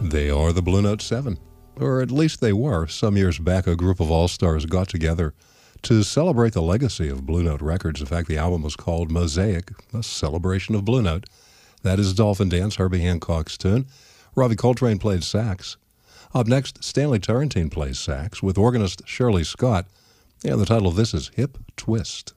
They are the Blue Note 7, or at least they were. Some years back, a group of all-stars got together to celebrate the legacy of Blue Note Records. In fact, the album was called Mosaic, a celebration of Blue Note. That is Dolphin Dance, Herbie Hancock's tune. Ravi Coltrane played sax. Up next, Stanley Turrentine plays sax with organist Shirley Scott. And the title of this is Hip Twist.